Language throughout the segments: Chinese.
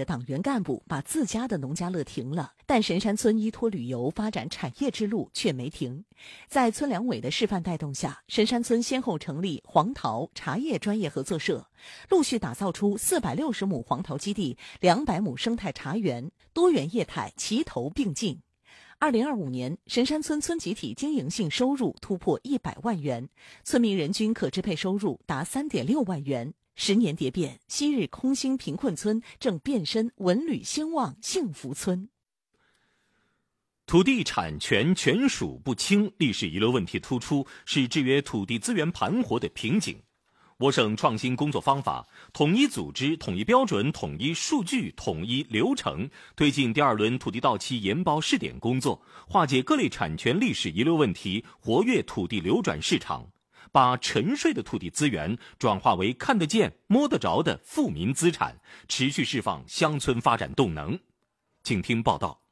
的党员干部把自家的农家乐停了，但神山村依托旅游发展产业之路却没停。在村两委的示范带动下，神山村先后成立黄桃茶叶专业合作社，陆续打造出460亩黄桃基地、200亩生态茶园，多元业态齐头并进。2025年，神山村村集体经营性收入突破100万元，村民人均可支配收入达3.6万元。10年蝶变，昔日空心贫困村正变身文旅兴旺幸福村。 土地产权权属不清，历史遗留问题突出，是制约土地资源盘活的瓶颈。我省创新工作方法，统一组织、统一标准、统一数据、统一流程，推进第2轮土地到期研包试点工作，化解各类产权历史遗留问题，活跃土地流转市场，把沉睡的土地资源转化为看得见、摸得着的富民资产，持续释放乡村发展动能。请听报道。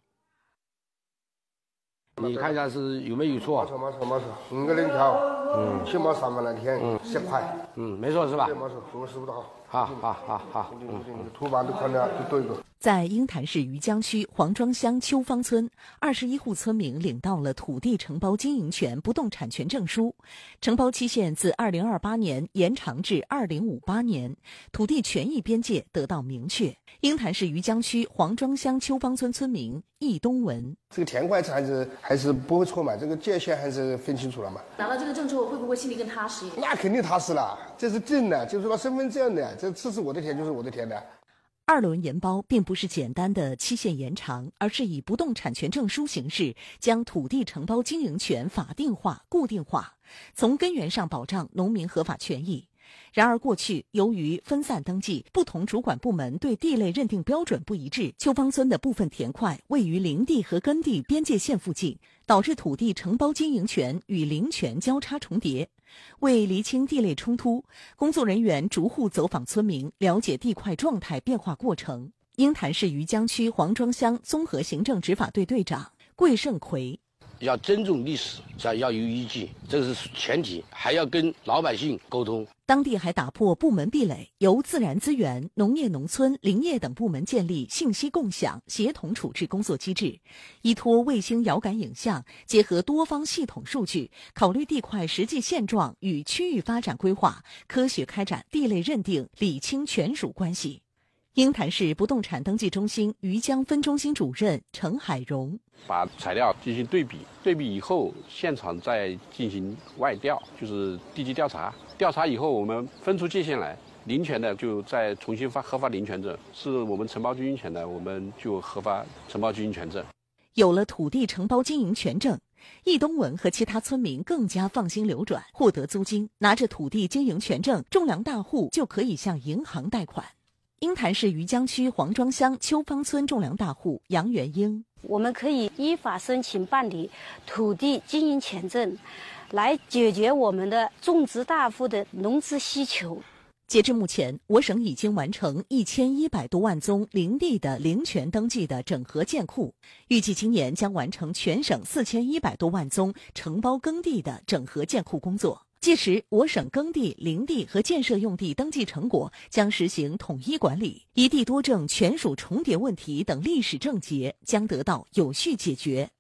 你看一下是有没有错？ 没错，5个链条，起码3万来天，10块， 没错是吧？ 对，没错，我师傅的好。 好， 土板都看了，都对个。 在鹰潭市余江区黄庄乡秋芳村，21户村民领到了土地承包经营权不动产权证书，承包期限自2028年延长至2058年，土地权益边界得到明确。鹰潭市余江区黄庄乡秋芳村村民易东文： 这个填块还是不会错嘛，这个界限还是分清楚了嘛。 拿到这个证之后，会不会心里更踏实一点？ 那肯定踏实了，这是真的，就是说身份证的，这是我的田就是我的田的。 2轮研包并不是简单的期限延长，而是以不动产权证书形式将土地承包经营权法定化、固定化，从根源上保障农民合法权益。然而过去由于分散登记，不同主管部门对地类认定标准不一致，秋芳村的部分田块位于林地和耕地边界线附近，导致土地承包经营权与林权交叉重叠。为厘清地类冲突，工作人员逐户走访村民，了解地块状态变化过程。鹰潭市余江区黄庄乡综合行政执法队队长桂胜奎： 要尊重历史，要有依据，这是前提，还要跟老百姓沟通。 当地还打破部门壁垒，由自然资源、农业农村、林业等部门建立信息共享、协同处置工作机制，依托卫星遥感影像，结合多方系统数据，考虑地块实际现状与区域发展规划，科学开展地类认定，理清权属关系。鹰潭市不动产登记中心余江分中心主任程海荣： 把材料进行对比以后，现场再进行外调，就是地基调查。调查以后，我们分出界限来，林权的就再重新发核发林权证，是我们承包经营权的，我们就核发承包经营权证。 有了土地承包经营权证，易东文和其他村民更加放心流转，获得租金，拿着土地经营权证，种粮大户就可以向银行贷款。鹰潭市余江区黄庄乡秋芳村种粮大户杨元英： 我们可以依法申请办理土地经营权证，来解决我们的种植大户的农资需求。 截至目前，我省已经完成1100多万宗林地的林权登记的整合建库，预计今年将完成全省4100多万宗承包耕地的整合建库工作。届时，我省耕地、林地和建设用地登记成果将实行统一管理，一地多证权属重叠问题等历史症结将得到有序解决。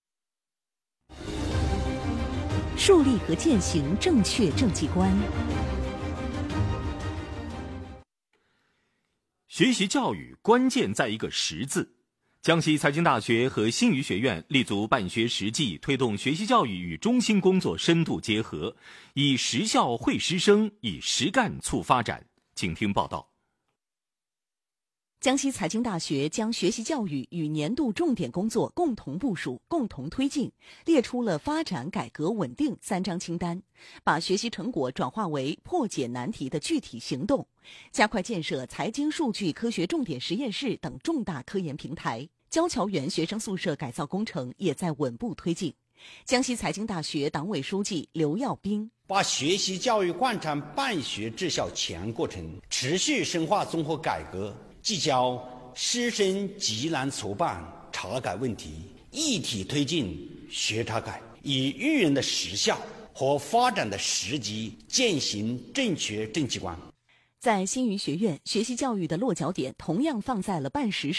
树立和践行正确政绩观。 学习教育关键在一个实字。江西财经大学和新余学院立足办学实际，推动学习教育与中心工作深度结合，以实效惠师生，以实干促发展。请听报道。 江西财经大学将学习教育与年度重点工作共同部署、共同推进，列出了发展、改革、稳定3张清单，把学习成果转化为破解难题的具体行动，加快建设财经数据科学重点实验室等重大科研平台。交桥园学生宿舍改造工程也在稳步推进。江西财经大学党委书记刘耀斌： 把学习教育贯穿办学治校全过程，持续深化综合改革，聚焦师生急难促办查改问题，一体推进学查改，以育人的实效和发展的时机践行正确政绩观。 在新余学院，学习教育的落脚点同样放在了办实